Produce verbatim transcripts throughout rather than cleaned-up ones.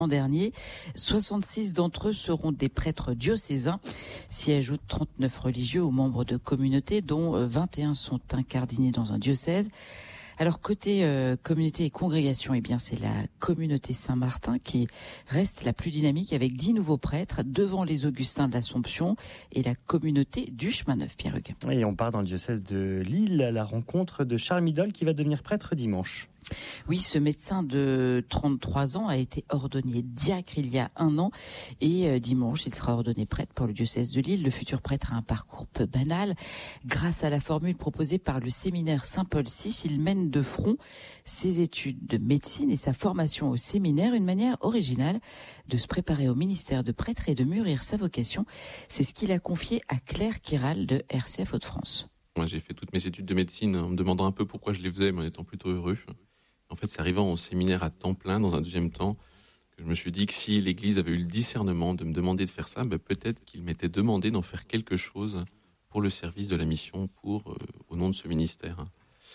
L'an dernier, soixante-six d'entre eux seront des prêtres diocésains, s'y ajoutent trente-neuf religieux ou membres de communautés, dont vingt et un sont incardinés dans un diocèse. Alors côté euh, communauté et congrégation, eh bien c'est la communauté Saint-Martin qui reste la plus dynamique avec dix nouveaux prêtres devant les Augustins de l'Assomption et la communauté du Chemin Neuf, Pierre-Hugues. Et on part dans le diocèse de Lille à la rencontre de Charles Midol qui va devenir prêtre dimanche. Oui, ce médecin de trente-trois ans a été ordonné diacre il y a un an et euh, dimanche, il sera ordonné prêtre pour le diocèse de Lille. Le futur prêtre a un parcours peu banal. Grâce à la formule proposée par le séminaire Saint-Paul six, il mène de front ses études de médecine et sa formation au séminaire, une manière originale de se préparer au ministère de prêtre et de mûrir sa vocation. C'est ce qu'il a confié à Claire Kiral de R C F Hauts-de-France. Moi, j'ai fait toutes mes études de médecine en me demandant un peu pourquoi je les faisais, mais en étant plutôt heureux. En fait, c'est arrivant au séminaire à temps plein, dans un deuxième temps, que je me suis dit que si l'Église avait eu le discernement de me demander de faire ça, ben peut-être qu'il m'était demandé d'en faire quelque chose pour le service de la mission, pour euh, au nom de ce ministère.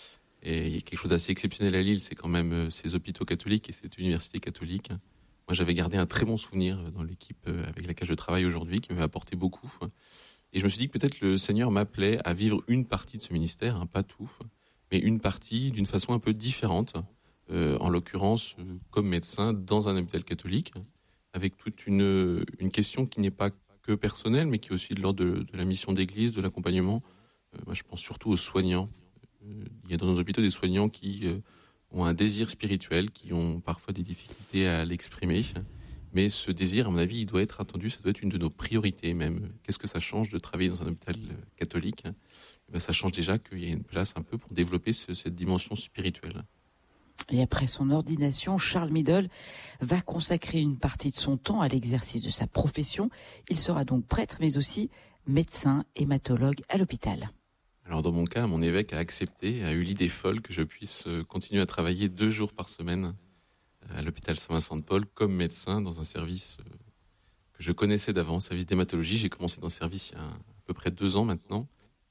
Et il y a quelque chose d'assez exceptionnel à Lille, c'est quand même euh, ces hôpitaux catholiques et cette université catholique. Moi, j'avais gardé un très bon souvenir dans l'équipe euh, avec laquelle je travaille aujourd'hui, qui m'avait apporté beaucoup. Et je me suis dit que peut-être le Seigneur m'appelait à vivre une partie de ce ministère, hein, pas tout, mais une partie d'une façon un peu différente. Euh, en l'occurrence, euh, comme médecin dans un hôpital catholique, avec toute une, une question qui n'est pas que personnelle, mais qui est aussi de l'ordre de, de la mission d'église, de l'accompagnement. Euh, moi, je pense surtout aux soignants. Euh, il y a dans nos hôpitaux des soignants qui euh, ont un désir spirituel, qui ont parfois des difficultés à l'exprimer. Mais ce désir, à mon avis, il doit être attendu, ça doit être une de nos priorités même. Qu'est-ce que ça change de travailler dans un hôpital catholique ? Eh bien, ça change déjà qu'il y a une place un peu pour développer ce, cette dimension spirituelle. Et après son ordination, Charles Midol va consacrer une partie de son temps à l'exercice de sa profession. Il sera donc prêtre, mais aussi médecin, hématologue à l'hôpital. Alors dans mon cas, mon évêque a accepté, a eu l'idée folle que je puisse continuer à travailler deux jours par semaine à l'hôpital Saint-Vincent-de-Paul comme médecin dans un service que je connaissais d'avant, service d'hématologie. J'ai commencé dans ce service il y a à peu près deux ans maintenant.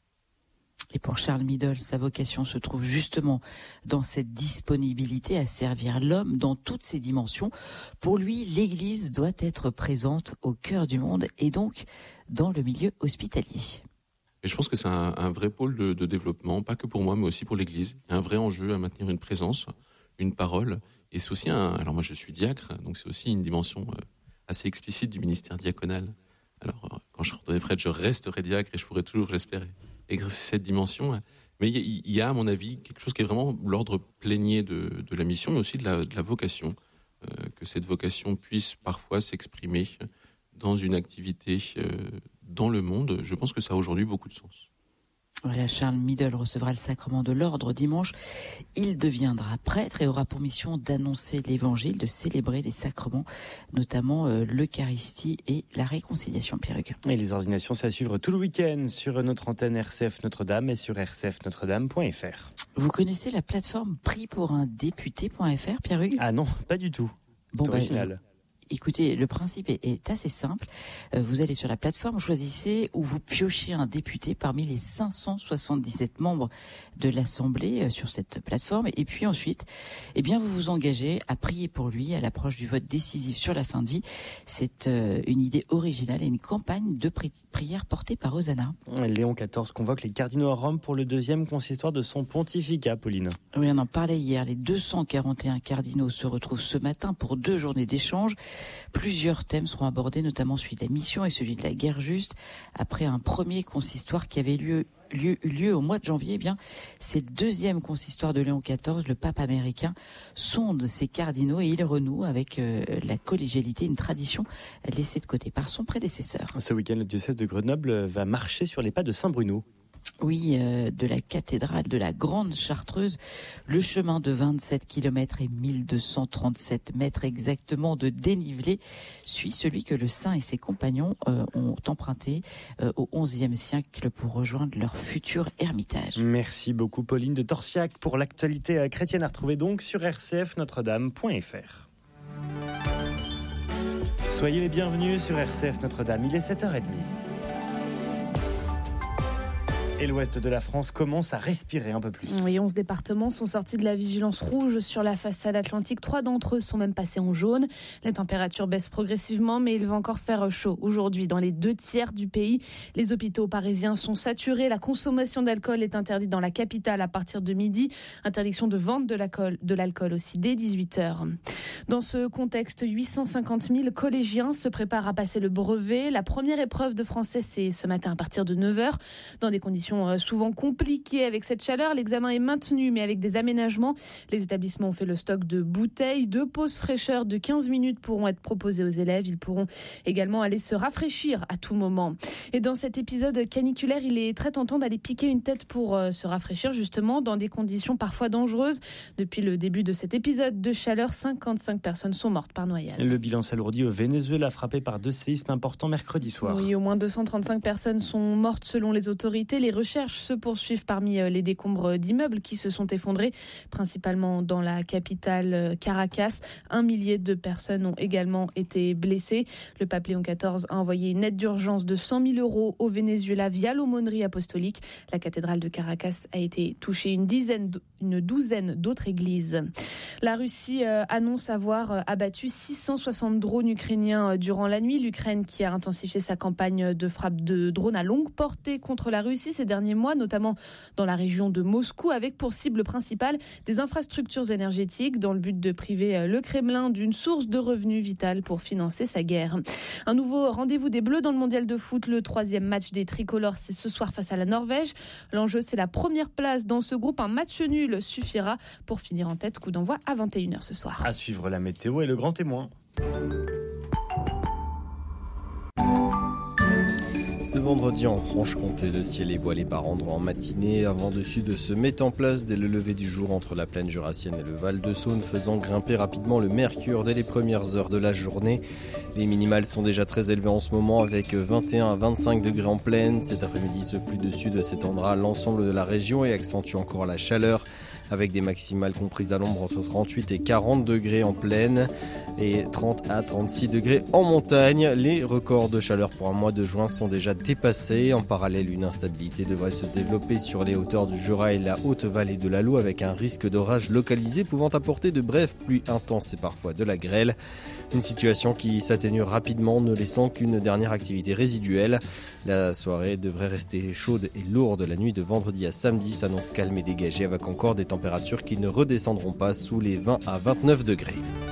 Et pour Charles Midol, sa vocation se trouve justement dans cette disponibilité à servir l'homme dans toutes ses dimensions. Pour lui, l'Église doit être présente au cœur du monde et donc dans le milieu hospitalier. Et je pense que c'est un, un vrai pôle de, de développement, pas que pour moi, mais aussi pour l'Église. Il y a un vrai enjeu à maintenir une présence, une parole. Et c'est aussi un... Alors moi, je suis diacre, donc c'est aussi une dimension assez explicite du ministère diaconal. Alors, quand je serai prêtre, je resterai diacre et je pourrai toujours, j'espère, exercer cette dimension. Mais il y a, à mon avis, quelque chose qui est vraiment l'ordre plénier de, de la mission, mais aussi de la, de la vocation. Euh, que cette vocation puisse parfois s'exprimer dans une activité euh, dans le monde. Je pense que ça a aujourd'hui beaucoup de sens. Voilà, Charles Midol recevra le sacrement de l'ordre dimanche. Il deviendra prêtre et aura pour mission d'annoncer l'évangile, de célébrer les sacrements, notamment euh, l'Eucharistie et la réconciliation, Pierre-Hugues. Et les ordinations, c'est à suivre tout le week-end sur notre antenne R C F Notre-Dame et sur r c f notre dame point f r. Vous connaissez la plateforme prix pour un député point f r, Pierre-Hugues ? Ah non, pas du tout. Bon, c'est bah, original. Écoutez, le principe est, est assez simple. Euh, vous allez sur la plateforme, choisissez ou vous piochez un député parmi les cinq cent soixante-dix-sept membres de l'Assemblée euh, sur cette plateforme. Et puis ensuite, eh bien, vous vous engagez à prier pour lui à l'approche du vote décisif sur la fin de vie. C'est euh, une idée originale et une campagne de pri- prière portée par Hosanna. Léon quatorze convoque les cardinaux à Rome pour le deuxième consistoire de son pontificat, Pauline. Oui, on en parlait hier. Les deux cent quarante et un cardinaux se retrouvent ce matin pour deux journées d'échange. Plusieurs thèmes seront abordés, notamment celui de la mission et celui de la guerre juste. Après un premier consistoire qui avait lieu lieu lieu au mois de janvier, eh bien, c'est le deuxième consistoire de Léon quatorze, le pape américain sonde ses cardinaux et il renoue avec euh, la collégialité, une tradition laissée de côté par son prédécesseur. Ce week-end, le diocèse de Grenoble va marcher sur les pas de Saint Bruno. Oui, euh, de la cathédrale de la Grande Chartreuse, le chemin de vingt-sept kilomètres et mille deux cent trente-sept mètres exactement de dénivelé suit celui que le saint et ses compagnons euh, ont emprunté euh, au onzième siècle pour rejoindre leur futur ermitage. Merci beaucoup Pauline de Torsiac pour l'actualité chrétienne à retrouver donc sur r c f notre dame point f r. Soyez les bienvenus sur R C F Notre-Dame, il est sept heures trente. Et l'ouest de la France commence à respirer un peu plus. Oui, onze départements sont sortis de la vigilance rouge sur la façade atlantique. Trois d'entre eux sont même passés en jaune. Les températures baissent progressivement, mais il va encore faire chaud. Aujourd'hui, dans les deux tiers du pays, les hôpitaux parisiens sont saturés. La consommation d'alcool est interdite dans la capitale à partir de midi. Interdiction de vente de l'alcool, de l'alcool aussi dès dix-huit heures. Dans ce contexte, huit cent cinquante mille collégiens se préparent à passer le brevet. La première épreuve de français, c'est ce matin à partir de neuf heures. Dans des conditions souvent compliquées avec cette chaleur, l'examen est maintenu, mais avec des aménagements. Les établissements ont fait le stock de bouteilles. Deux pauses fraîcheur de quinze minutes pourront être proposées aux élèves. Ils pourront également aller se rafraîchir à tout moment. Et dans cet épisode caniculaire, il est très tentant d'aller piquer une tête pour euh, se rafraîchir, justement, dans des conditions parfois dangereuses. Depuis le début de cet épisode de chaleur, cinquante-cinq personnes sont mortes par noyade. Le bilan s'alourdit au Venezuela, frappé par deux séismes importants mercredi soir. Oui, au moins deux cent trente-cinq personnes sont mortes selon les autorités. Les recherches se poursuivent parmi les décombres d'immeubles qui se sont effondrés, principalement dans la capitale Caracas. Un millier de personnes ont également été blessées. Le pape Léon quatorze a envoyé une aide d'urgence de cent mille euros au Venezuela via l'aumônerie apostolique. La cathédrale de Caracas a été touchée, une dizaine, une douzaine d'autres églises. La Russie annonce avoir abattu six cent soixante drones ukrainiens durant la nuit. L'Ukraine qui a intensifié sa campagne de frappe de drones à longue portée contre la Russie ces derniers mois, notamment dans la région de Moscou, avec pour cible principale des infrastructures énergétiques dans le but de priver le Kremlin d'une source de revenus vitale pour financer sa guerre. Un nouveau rendez-vous des Bleus dans le mondial de foot. Le troisième match des tricolores, c'est ce soir face à la Norvège. L'enjeu, c'est la première place dans ce groupe. Un match nul suffira pour finir en tête. Coup d'envoi à vingt et une heures ce soir. À suivre la météo et le grand témoin. Ce vendredi en Franche-Comté, le ciel est voilé par endroits en matinée. Un vent de sud se met en place dès le lever du jour entre la plaine jurassienne et le Val-de-Saône, faisant grimper rapidement le mercure dès les premières heures de la journée. Les minimales sont déjà très élevées en ce moment avec vingt et un à vingt-cinq degrés en plaine. Cet après-midi, ce flux de sud s'étendra à l'ensemble de la région et accentue encore la chaleur, avec des maximales comprises à l'ombre entre trente-huit et quarante degrés en plaine et trente à trente-six degrés en montagne. Les records de chaleur pour un mois de juin sont déjà dépassés. En parallèle, une instabilité devrait se développer sur les hauteurs du Jura et la haute vallée de l'Allier, avec un risque d'orage localisé pouvant apporter de brèves pluies intenses et parfois de la grêle. Une situation qui s'atténue rapidement, ne laissant qu'une dernière activité résiduelle. La soirée devrait rester chaude et lourde. La nuit de vendredi à samedi s'annonce calme et dégagée, avec encore des températures qui ne redescendront pas sous les vingt à vingt-neuf degrés.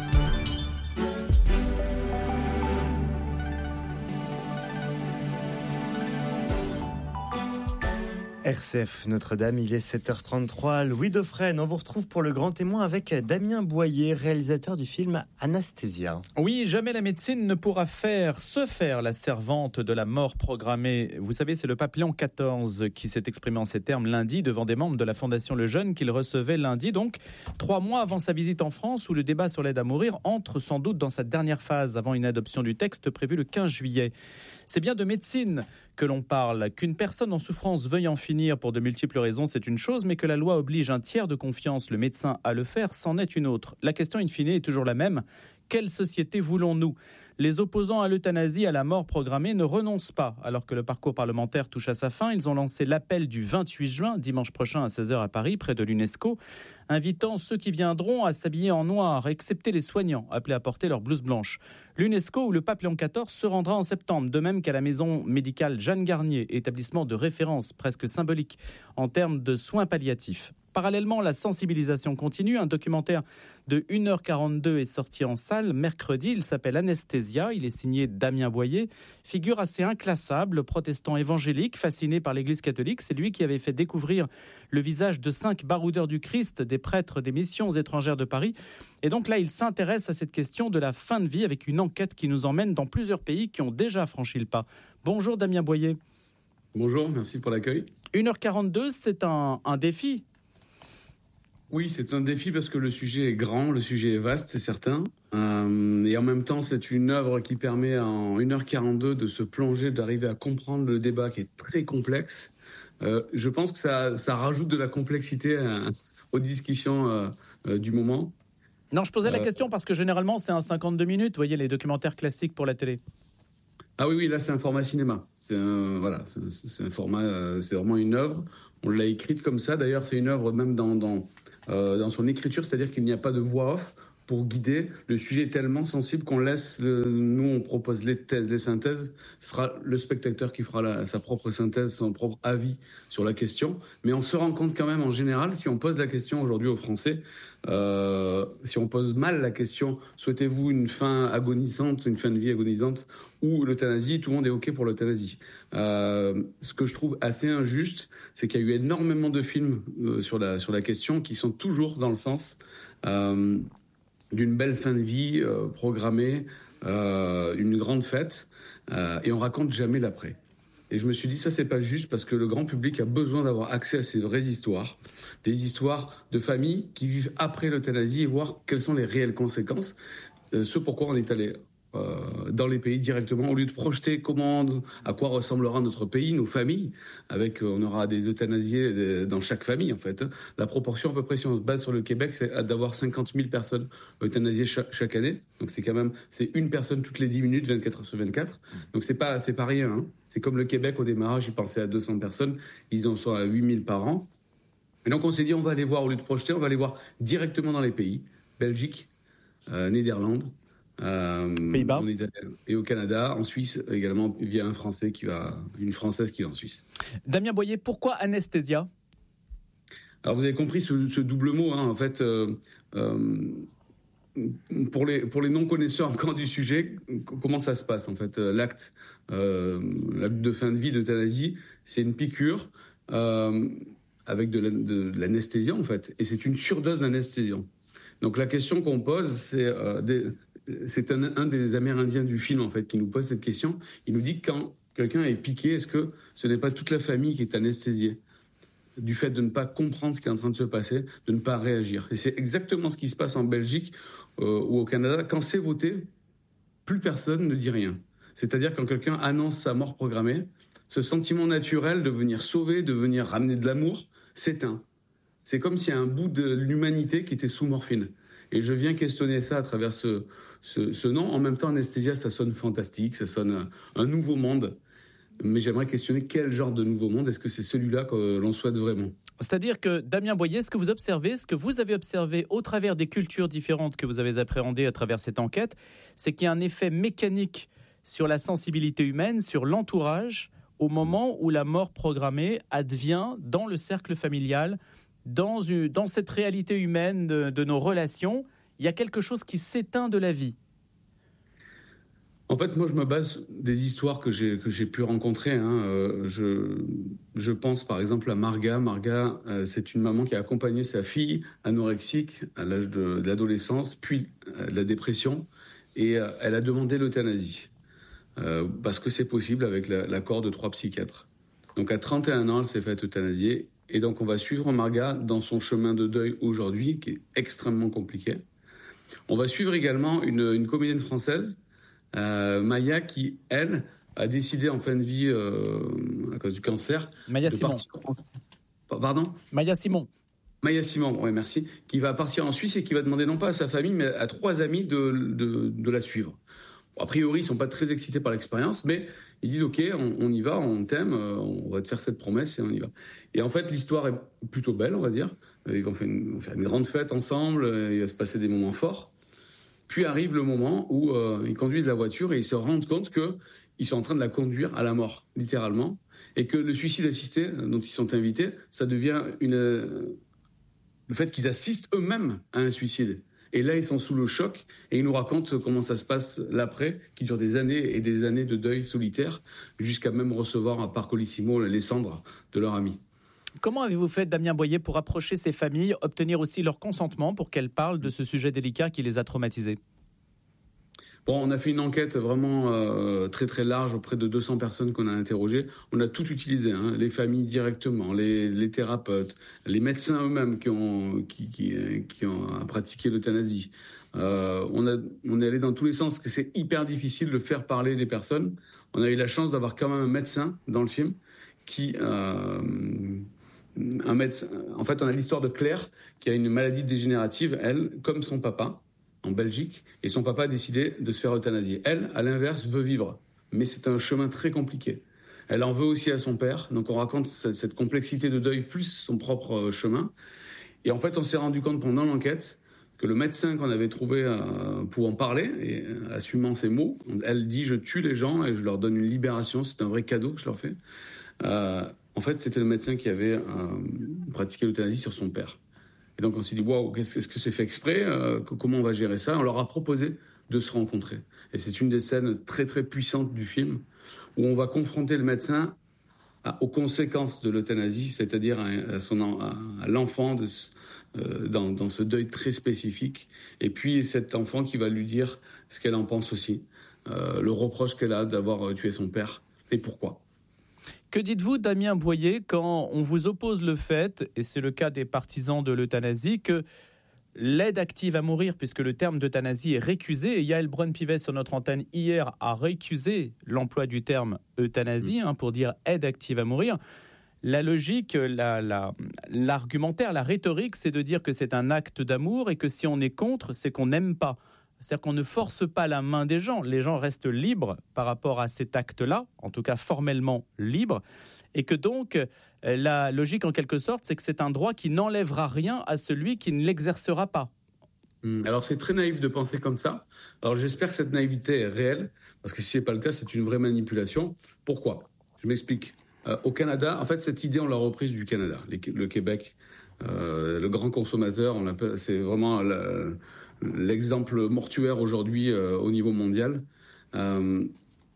R C F Notre-Dame, il est sept heures trente-trois. Louis Dauphren, on vous retrouve pour le grand témoin avec Damien Boyer, réalisateur du film Anasthésia. Oui, jamais la médecine ne pourra faire, se faire la servante de la mort programmée. Vous savez, c'est le pape Léon quatorze qui s'est exprimé en ces termes lundi devant des membres de la Fondation Le Jeune qu'il recevait lundi, donc trois mois avant sa visite en France, où le débat sur l'aide à mourir entre sans doute dans sa dernière phase avant une adoption du texte prévue le quinze juillet. C'est bien de médecine que l'on parle. Qu'une personne en souffrance veuille en finir pour de multiples raisons, c'est une chose, mais que la loi oblige un tiers de confiance, le médecin, à le faire, c'en est une autre. La question in fine est toujours la même. Quelle société voulons-nous ? Les opposants à l'euthanasie, à la mort programmée, ne renoncent pas. Alors que le parcours parlementaire touche à sa fin, ils ont lancé l'appel du vingt-huit juin, dimanche prochain à seize heures à Paris, près de l'UNESCO, invitant ceux qui viendront à s'habiller en noir, excepté les soignants, appelés à porter leur blouse blanche. L'UNESCO, où le pape Léon quatorze se rendra en septembre, de même qu'à la maison médicale Jeanne Garnier, établissement de référence presque symbolique en termes de soins palliatifs. Parallèlement, la sensibilisation continue. Un documentaire de une heure quarante-deux est sorti en salle mercredi. Il s'appelle Anasthésia. Il est signé Damien Boyer. Figure assez inclassable, protestant évangélique, fasciné par l'Église catholique. C'est lui qui avait fait découvrir le visage de cinq baroudeurs du Christ, des prêtres des missions étrangères de Paris. Et donc là, il s'intéresse à cette question de la fin de vie avec une enquête qui nous emmène dans plusieurs pays qui ont déjà franchi le pas. Bonjour Damien Boyer. Bonjour, merci pour l'accueil. une heure quarante-deux, c'est un, un défi. Oui, c'est un défi parce que le sujet est grand, le sujet est vaste, c'est certain. Euh, et en même temps, c'est une œuvre qui permet en une heure quarante-deux de se plonger, d'arriver à comprendre le débat qui est très complexe. Euh, je pense que ça, ça rajoute de la complexité euh, aux discussions euh, euh, du moment. Non, je posais la euh, question parce que généralement, c'est un cinquante-deux minutes, vous voyez, les documentaires classiques pour la télé. Ah oui, oui, là c'est un format cinéma. C'est un, voilà, c'est, c'est un format, euh, c'est vraiment une œuvre. On l'a écrite comme ça. D'ailleurs, c'est une œuvre même dans dans, euh, dans son écriture, c'est-à-dire qu'il n'y a pas de voix off pour guider. Le sujet est tellement sensible qu'on laisse, le, nous on propose les thèses, les synthèses. Ce sera le spectateur qui fera la, sa propre synthèse, son propre avis sur la question. Mais on se rend compte quand même en général, si on pose la question aujourd'hui aux Français, euh, si on pose mal la question, souhaitez-vous une fin agonisante, une fin de vie agonisante ou l'euthanasie, tout le monde est OK pour l'euthanasie. Euh, ce que je trouve assez injuste, c'est qu'il y a eu énormément de films euh, sur, la, sur la question qui sont toujours dans le sens euh, d'une belle fin de vie euh, programmée, euh, une grande fête, euh, et on raconte jamais l'après. Et je me suis dit, ça, c'est pas juste parce que le grand public a besoin d'avoir accès à ces vraies histoires, des histoires de familles qui vivent après l'euthanasie et voir quelles sont les réelles conséquences. Euh, ce pourquoi on est allé euh, dans les pays directement, au lieu de projeter comment, à quoi ressemblera notre pays, nos familles, avec, euh, on aura des euthanasiés dans chaque famille, en fait. La proportion, à peu près, si on se base sur le Québec, c'est d'avoir cinquante mille personnes euthanasiées chaque, chaque année. Donc c'est quand même, c'est une personne toutes les dix minutes, vingt-quatre heures sur vingt-quatre. Donc c'est pas, c'est pas rien, hein. C'est comme le Québec, au démarrage, ils pensaient à deux cents personnes, ils en sont à huit mille par an. Et donc on s'est dit, on va aller voir, au lieu de projeter, on va aller voir directement dans les pays, Belgique, euh, Néderlande, euh, Pays-Bas et au Canada, en Suisse également, via un Français qui va, une Française qui va en Suisse. Damien Boyer, pourquoi anesthésia ? Alors vous avez compris ce, ce double mot, hein, en fait... Euh, euh, Pour les, pour les non-connaisseurs encore du sujet, comment ça se passe en fait ? L'acte, euh, l'acte de fin de vie d'euthanasie, c'est une piqûre euh, avec de, la, de, de l'anesthésiant en fait, et c'est une surdose d'anesthésiant. Donc la question qu'on pose, c'est, euh, des, c'est un, un des Amérindiens du film en fait qui nous pose cette question. Il nous dit que quand quelqu'un est piqué, est-ce que ce n'est pas toute la famille qui est anesthésiée ? Du fait de ne pas comprendre ce qui est en train de se passer, de ne pas réagir. Et c'est exactement ce qui se passe en Belgique euh, ou au Canada. Quand c'est voté, plus personne ne dit rien. C'est-à-dire quand quelqu'un annonce sa mort programmée, ce sentiment naturel de venir sauver, de venir ramener de l'amour, s'éteint. C'est comme s'il y a un bout de l'humanité qui était sous morphine. Et je viens questionner ça à travers ce, ce, ce nom. En même temps, anesthésia, ça sonne fantastique, ça sonne un, un nouveau monde. Mais j'aimerais questionner quel genre de nouveau monde, est-ce que c'est celui-là que l'on souhaite vraiment ? C'est-à-dire que, Damien Boyer, ce que vous observez, ce que vous avez observé au travers des cultures différentes que vous avez appréhendées à travers cette enquête, c'est qu'il y a un effet mécanique sur la sensibilité humaine, sur l'entourage, au moment où la mort programmée advient dans le cercle familial, dans, une, dans cette réalité humaine de, de nos relations, il y a quelque chose qui s'éteint de la vie. En fait, moi, je me base des histoires que j'ai que j'ai pu rencontrer. Hein. Euh, je je pense par exemple à Marga. Marga, euh, c'est une maman qui a accompagné sa fille anorexique à l'âge de, de l'adolescence, puis euh, de la dépression, et euh, elle a demandé l'euthanasie euh, parce que c'est possible avec la, l'accord de trois psychiatres. Donc à trente et un ans, elle s'est faite euthanasier, et donc on va suivre Marga dans son chemin de deuil aujourd'hui, qui est extrêmement compliqué. On va suivre également une, une comédienne française. Euh, Maya qui, elle, a décidé en fin de vie, euh, à cause du cancer, Maya de Simon. partir... Pardon ? Maya Simon. Maya Simon, oui, merci. Qui va partir en Suisse et qui va demander non pas à sa famille, mais à trois amis de, de, de la suivre. Bon, a priori, ils ne sont pas très excités par l'expérience, mais ils disent « Ok, on, on y va, on t'aime, on va te faire cette promesse et on y va. » Et en fait, l'histoire est plutôt belle, on va dire. Ils vont faire une, vont faire une grande fête ensemble, il va se passer des moments forts. Puis arrive le moment où euh, ils conduisent la voiture et ils se rendent compte qu'ils sont en train de la conduire à la mort, littéralement, et que le suicide assisté dont ils sont invités, ça devient une, euh, le fait qu'ils assistent eux-mêmes à un suicide. Et là, ils sont sous le choc et ils nous racontent comment ça se passe l'après, qui dure des années et des années de deuil solitaire, jusqu'à même recevoir par colissimo les cendres de leur ami. Comment avez-vous fait, Damien Boyer, pour approcher ces familles, obtenir aussi leur consentement pour qu'elles parlent de ce sujet délicat qui les a traumatisées ? Bon, on a fait une enquête vraiment euh, très très large auprès de deux cents personnes qu'on a interrogées. On a tout utilisé, hein, les familles directement, les, les thérapeutes, les médecins eux-mêmes qui ont, qui, qui, qui ont pratiqué l'euthanasie. Euh, on, a, on est allé dans tous les sens, parce que c'est hyper difficile de faire parler des personnes. On a eu la chance d'avoir quand même un médecin dans le film qui... Euh, un médecin. En fait, on a l'histoire de Claire qui a une maladie dégénérative, elle, comme son papa, en Belgique, et son papa a décidé de se faire euthanasier. Elle, à l'inverse, veut vivre, mais c'est un chemin très compliqué. Elle en veut aussi à son père, donc on raconte cette, cette complexité de deuil plus son propre chemin. Et en fait, on s'est rendu compte pendant l'enquête que le médecin qu'on avait trouvé euh, pour en parler, et euh, assumant ses mots, elle dit « je tue les gens et je leur donne une libération, c'est un vrai cadeau que je leur fais euh, ». En fait, c'était le médecin qui avait euh, pratiqué l'euthanasie sur son père. Et donc on s'est dit « waouh, qu'est-ce que c'est fait exprès euh, Comment on va gérer ça ?» On leur a proposé de se rencontrer. Et c'est une des scènes très très puissantes du film, où on va confronter le médecin à, aux conséquences de l'euthanasie, c'est-à-dire à, à, son, à, à l'enfant de ce, euh, dans, dans ce deuil très spécifique. Et puis cet enfant qui va lui dire ce qu'elle en pense aussi, euh, le reproche qu'elle a d'avoir tué son père et pourquoi. Que dites-vous, Damien Boyer, quand on vous oppose le fait, et c'est le cas des partisans de l'euthanasie, que l'aide active à mourir, puisque le terme d'euthanasie est récusé, et Yael Braun-Pivet sur notre antenne hier a récusé l'emploi du terme euthanasie hein, pour dire aide active à mourir. La logique, la, la, l'argumentaire, la rhétorique, c'est de dire que c'est un acte d'amour et que si on est contre, c'est qu'on n'aime pas. C'est-à-dire qu'on ne force pas la main des gens. Les gens restent libres par rapport à cet acte-là, en tout cas formellement libres, et que donc la logique en quelque sorte, c'est que c'est un droit qui n'enlèvera rien à celui qui ne l'exercera pas. Alors c'est très naïf de penser comme ça. Alors j'espère que cette naïveté est réelle, parce que si ce n'est pas le cas, c'est une vraie manipulation. Pourquoi ? Je m'explique. Euh, au Canada, en fait, cette idée, on l'a reprise du Canada, les, le Québec, euh, le grand consommateur, on l'appelle, c'est vraiment la, l'exemple mortuaire aujourd'hui euh, au niveau mondial. Euh,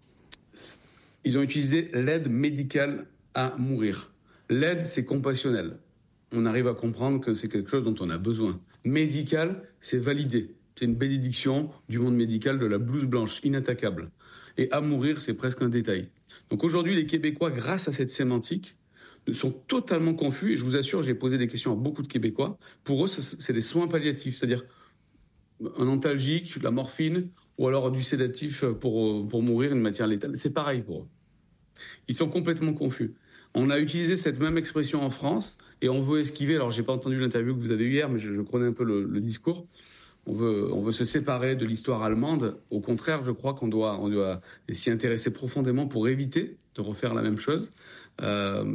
ils ont utilisé l'aide médicale à mourir. L'aide, c'est compassionnel. On arrive à comprendre que c'est quelque chose dont on a besoin. Médical, c'est validé. C'est une bénédiction du monde médical de la blouse blanche, inattaquable. Et à mourir, c'est presque un détail. Donc aujourd'hui, les Québécois, grâce à cette sémantique, sont totalement confus. Et je vous assure, j'ai posé des questions à beaucoup de Québécois. Pour eux, c'est des soins palliatifs, c'est-à-dire un antalgique, la morphine, ou alors du sédatif pour, pour mourir, une matière létale. C'est pareil pour eux. Ils sont complètement confus. On a utilisé cette même expression en France et on veut esquiver. Alors, j'ai pas entendu l'interview que vous avez eue hier, mais je, je prenais un peu le, le discours. On veut, on veut se séparer de l'histoire allemande. Au contraire, je crois qu'on doit, on doit s'y intéresser profondément pour éviter de refaire la même chose. Euh,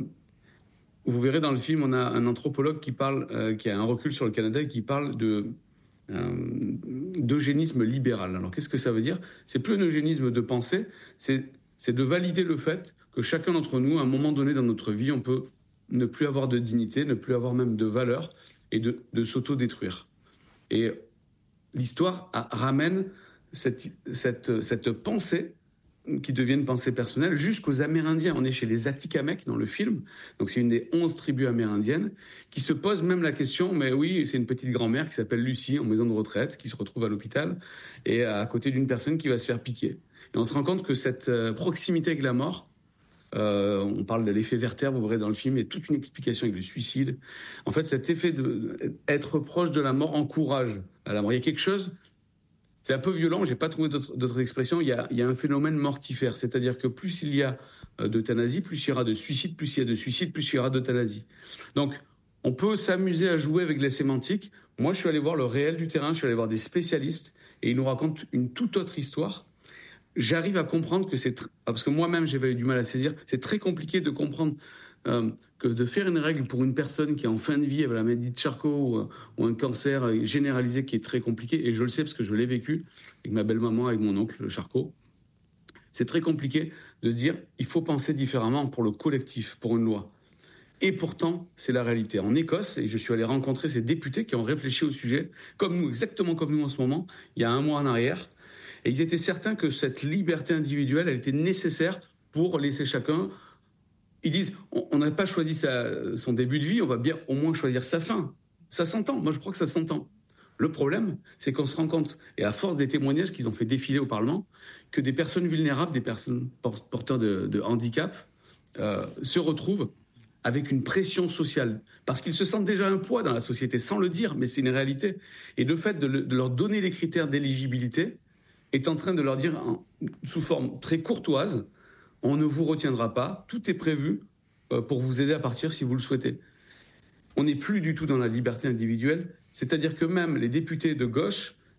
vous verrez dans le film, on a un anthropologue qui parle, euh, qui a un recul sur le Canada et qui parle de Euh, d'eugénisme libéral. Alors qu'est-ce que ça veut dire ? C'est plus un eugénisme de pensée, c'est, c'est de valider le fait que chacun d'entre nous, à un moment donné dans notre vie, on peut ne plus avoir de dignité, ne plus avoir même de valeur et de, de s'auto-détruire. Et l'histoire a, ramène cette, cette, cette pensée qui devient une pensée personnelle jusqu'aux Amérindiens. On est chez les Atikamekw dans le film, donc c'est une des onze tribus amérindiennes qui se pose même la question, mais oui, c'est une petite grand-mère qui s'appelle Lucie en maison de retraite, qui se retrouve à l'hôpital et à côté d'une personne qui va se faire piquer. Et on se rend compte que cette proximité avec la mort, euh, on parle de l'effet Werther, vous verrez dans le film, il y a toute une explication avec le suicide. En fait, cet effet d'être proche de la mort encourage à la mort. Il y a quelque chose... C'est un peu violent, j'ai pas trouvé d'autres, d'autres expressions. Il y, a, il y a un phénomène mortifère, c'est-à-dire que plus il y a d'euthanasie, plus il y aura de suicide, plus il y a de suicide, plus il y aura d'euthanasie. Donc, on peut s'amuser à jouer avec les sémantiques. Moi, je suis allé voir le réel du terrain, je suis allé voir des spécialistes, et ils nous racontent une toute autre histoire. J'arrive à comprendre que c'est... Tr... Parce que moi-même, j'avais eu du mal à saisir. C'est très compliqué de comprendre euh, que de faire une règle pour une personne qui est en fin de vie avec la maladie de Charcot ou, ou un cancer généralisé qui est très compliqué, et je le sais parce que je l'ai vécu avec ma belle-maman, avec mon oncle Charcot. C'est très compliqué de se dire il faut penser différemment pour le collectif, pour une loi. Et pourtant, c'est la réalité. En Écosse, et je suis allé rencontrer ces députés qui ont réfléchi au sujet, comme nous, exactement comme nous en ce moment, il y a un mois en arrière, et ils étaient certains que cette liberté individuelle, elle était nécessaire pour laisser chacun... Ils disent, on n'a pas choisi sa, son début de vie, on va bien au moins choisir sa fin. Ça s'entend, moi je crois que ça s'entend. Le problème, c'est qu'on se rend compte, et à force des témoignages qu'ils ont fait défiler au Parlement, que des personnes vulnérables, des personnes porteurs de, de handicap, euh, se retrouvent avec une pression sociale. Parce qu'ils se sentent déjà un poids dans la société, sans le dire, mais c'est une réalité. Et le fait de, le, de leur donner les critères d'éligibilité est en train de leur dire, en, sous forme très courtoise, on ne vous retiendra pas, tout est prévu pour vous aider à partir si vous le souhaitez. On n'est plus du tout dans la liberté individuelle, c'est-à-dire que même les députés de gauche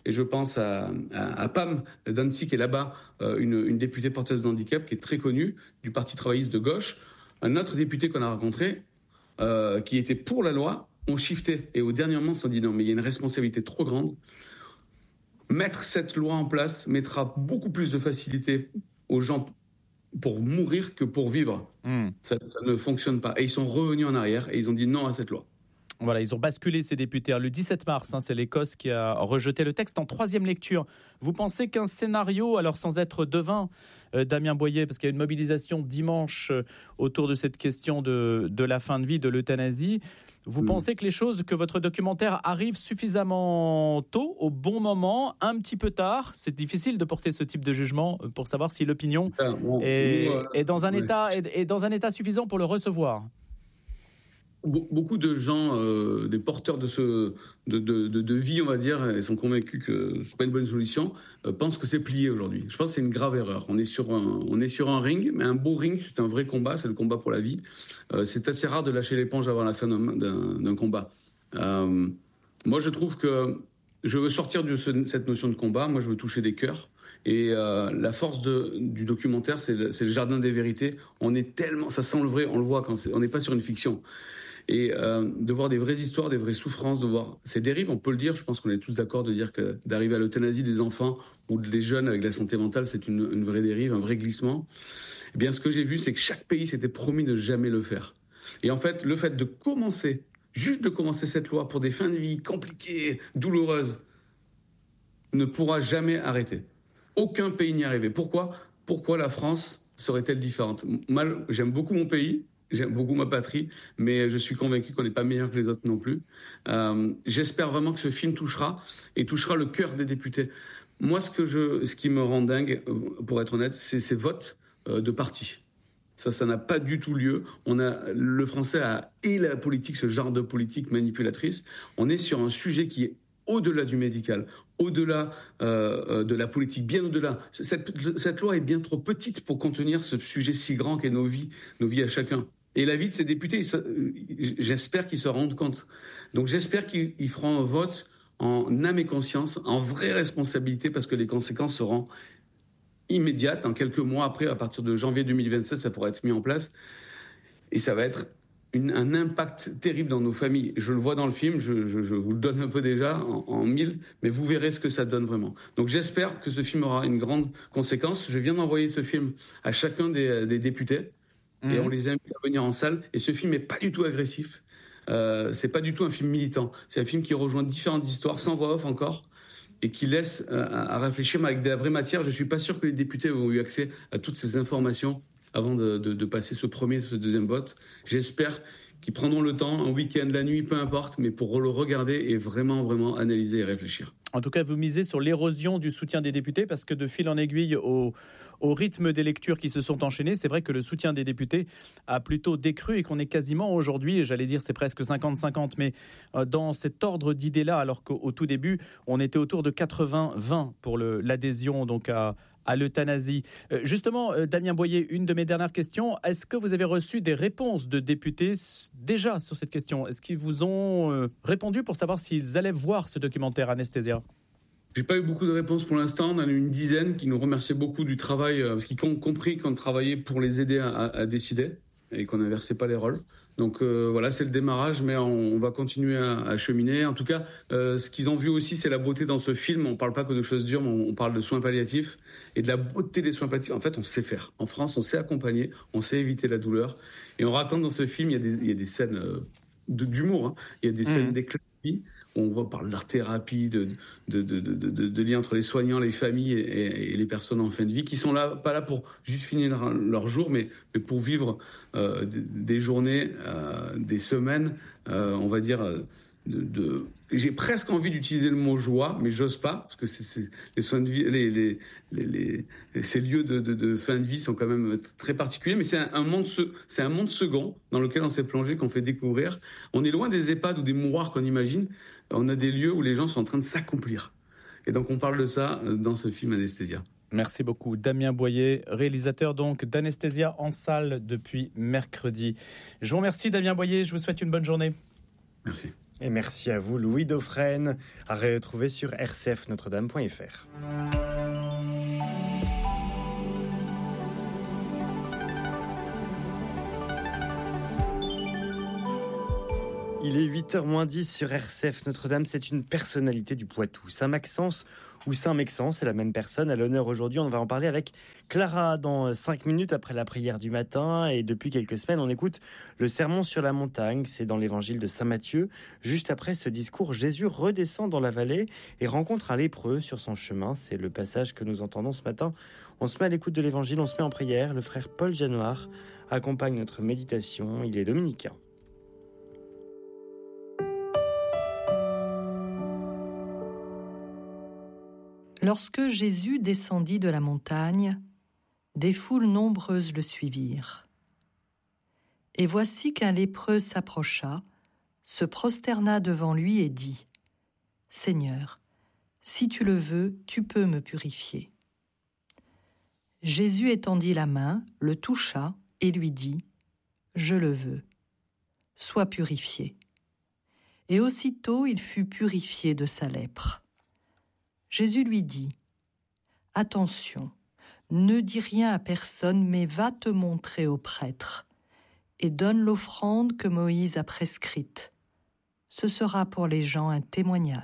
Et je pense à, à, à Pam Dancy, qui est là-bas, euh, une, une députée porteuse de handicap qui est très connue, du Parti travailliste de gauche. Un autre député qu'on a rencontré, euh, qui était pour la loi, ont shifté. Et au dernier moment, ils se sont dit non, mais il y a une responsabilité trop grande. Mettre cette loi en place mettra beaucoup plus de facilité aux gens pour mourir que pour vivre. Mmh. Ça, ça ne fonctionne pas. Et ils sont revenus en arrière et ils ont dit non à cette loi. Voilà, ils ont basculé ces députés. Le dix-sept mars, hein, c'est l'Écosse qui a rejeté le texte en troisième lecture. Vous pensez qu'un scénario, alors sans être devin, euh, Damien Boyer, parce qu'il y a une mobilisation dimanche euh, autour de cette question de, de la fin de vie, de l'euthanasie, vous mmh. pensez que les choses, que votre documentaire arrive suffisamment tôt, au bon moment, un petit peu tard? C'est difficile de porter ce type de jugement pour savoir si l'opinion ah, bon, est, euh, est, dans un ouais. état, est, est dans un état suffisant pour le recevoir. Beaucoup de gens, euh, des porteurs de, ce, de, de, de, de vie, on va dire, et sont convaincus que c'est pas une bonne solution, euh, pensent que c'est plié aujourd'hui. Je pense que c'est une grave erreur. On est sur un, on est sur un ring, mais un beau ring, c'est un vrai combat, c'est le combat pour la vie. Euh, c'est assez rare de lâcher l'éponge avant la fin d'un, d'un, d'un combat. Euh, moi, je trouve que je veux sortir de ce, cette notion de combat. Moi, je veux toucher des cœurs. Et euh, la force de, du documentaire, c'est le, c'est le jardin des vérités. On est tellement, ça sent le vrai, on le voit quand c'est, on n'est pas sur une fiction. Et euh, de voir des vraies histoires, des vraies souffrances, de voir ces dérives, on peut le dire, je pense qu'on est tous d'accord de dire que d'arriver à l'euthanasie des enfants ou des jeunes avec la santé mentale, c'est une, une vraie dérive, un vrai glissement. Eh bien, ce que j'ai vu, c'est que chaque pays s'était promis de jamais le faire. Et en fait, le fait de commencer, juste de commencer cette loi pour des fins de vie compliquées, douloureuses, ne pourra jamais arrêter. Aucun pays n'y arrivait. Pourquoi ? Pourquoi la France serait-elle différente ? Mal, j'aime beaucoup mon pays. J'aime beaucoup ma patrie, mais je suis convaincu qu'on n'est pas meilleur que les autres non plus. Euh, j'espère vraiment que ce film touchera et touchera le cœur des députés. Moi, ce, que je, ce qui me rend dingue, pour être honnête, c'est ces votes euh, de parti. Ça, ça n'a pas du tout lieu. On a, le français a, et la politique, ce genre de politique manipulatrice. On est sur un sujet qui est au-delà du médical, au-delà euh, de la politique, bien au-delà. Cette, cette loi est bien trop petite pour contenir ce sujet si grand qu'est nos vies, nos vies à chacun. Et la vie de ces députés, j'espère qu'ils se rendent compte. Donc j'espère qu'ils feront un vote en âme et conscience, en vraie responsabilité, parce que les conséquences seront immédiates. En quelques mois après, à partir de janvier deux mille vingt-sept, ça pourra être mis en place. Et ça va être une, un impact terrible dans nos familles. Je le vois dans le film, je, je, je vous le donne un peu déjà en, en mille, mais vous verrez ce que ça donne vraiment. Donc j'espère que ce film aura une grande conséquence. Je viens d'envoyer ce film à chacun des, des députés. Et on les invite à venir en salle. Et ce film n'est pas du tout agressif. Euh, c'est pas du tout un film militant. C'est un film qui rejoint différentes histoires, sans voix off encore, et qui laisse euh, à réfléchir, mais avec de la vraie matière. Je suis pas sûr que les députés ont eu accès à toutes ces informations avant de, de, de passer ce premier, ce deuxième vote. J'espère qu'ils prendront le temps, un week-end, la nuit, peu importe, mais pour le regarder et vraiment, vraiment analyser et réfléchir. En tout cas, vous misez sur l'érosion du soutien des députés, parce que de fil en aiguille au, au rythme des lectures qui se sont enchaînées, c'est vrai que le soutien des députés a plutôt décru et qu'on est quasiment aujourd'hui, et j'allais dire c'est presque cinquante cinquante, mais dans cet ordre d'idées-là, alors qu'au tout début, on était autour de quatre-vingts vingt pour le, l'adhésion donc à, à l'euthanasie. Euh, justement, euh, Damien Boyer, une de mes dernières questions, est-ce que vous avez reçu des réponses de députés déjà sur cette question ? Est-ce qu'ils vous ont euh, répondu pour savoir s'ils allaient voir ce documentaire Anesthésia ? J'ai pas eu beaucoup de réponses pour l'instant. On en a eu une dizaine qui nous remerciaient beaucoup du travail, euh, parce qu'ils ont compris qu'on travaillait pour les aider à, à, à décider et qu'on n'inversait pas les rôles. Donc euh, voilà, c'est le démarrage, mais on, on va continuer à, à cheminer. En tout cas, euh, ce qu'ils ont vu aussi, c'est la beauté dans ce film. On parle pas que de choses dures, mais on, on parle de soins palliatifs et de la beauté des soins palliatifs. En fait, on sait faire. En France, on sait accompagner, on sait éviter la douleur. Et on raconte dans ce film, il y a des, il y a des scènes euh, de, d'humour, hein. Il y a des scènes mmh. d'éclat. On voit par l'art thérapie, de, de, de, de, de, de lien entre les soignants, les familles et, et les personnes en fin de vie, qui sont là, pas là pour juste finir leur, leur jour, mais, mais pour vivre euh, des, des journées, euh, des semaines, euh, on va dire, de, de... J'ai presque envie d'utiliser le mot joie, mais j'ose pas, parce que c'est, c'est, les soins de vie, les, les, les, les, ces lieux de, de, de fin de vie sont quand même très particuliers, mais c'est un, un monde, c'est un monde second dans lequel on s'est plongé, qu'on fait découvrir. On est loin des EHPAD ou des mouroirs qu'on imagine. On a des lieux où les gens sont en train de s'accomplir. Et donc on parle de ça dans ce film Anesthésia. Merci beaucoup. Damien Boyer, réalisateur donc d'Anesthésia en salle depuis mercredi. Je vous remercie Damien Boyer, je vous souhaite une bonne journée. Merci. Et merci à vous, Louis Dauphren, à retrouver sur r c f notre dame point f r. Il est huit heures moins dix sur R C F Notre-Dame, c'est une personnalité du Poitou. Saint-Maxence ou Saint-Mexence, c'est la même personne. À l'honneur aujourd'hui, on va en parler avec Clara dans cinq minutes après la prière du matin. Et depuis quelques semaines, on écoute le sermon sur la montagne. C'est dans l'évangile de Saint Matthieu. Juste après ce discours, Jésus redescend dans la vallée et rencontre un lépreux sur son chemin. C'est le passage que nous entendons ce matin. On se met à l'écoute de l'évangile, on se met en prière. Le frère Paul Janoir accompagne notre méditation. Il est dominicain. Lorsque Jésus descendit de la montagne, des foules nombreuses le suivirent. Et voici qu'un lépreux s'approcha, se prosterna devant lui et dit : « Seigneur, si tu le veux, tu peux me purifier. » Jésus étendit la main, le toucha et lui dit : « Je le veux, sois purifié. » Et aussitôt il fut purifié de sa lèpre. Jésus lui dit : « Attention, ne dis rien à personne, mais va te montrer au prêtre et donne l'offrande que Moïse a prescrite. Ce sera pour les gens un témoignage. »